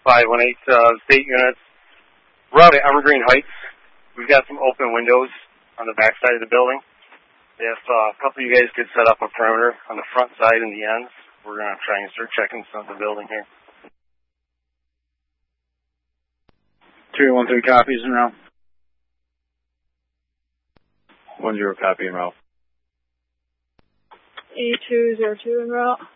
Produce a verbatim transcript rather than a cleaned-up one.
five one eight, uh, state units. We're out at Evergreen Heights. We've got some open windows on the back side of the building. If uh, a couple of you guys could set up a perimeter on the front side and the ends, we're going to try and start checking some of the building here. three one three copies en route. one zero copy en route. E two zero two en route.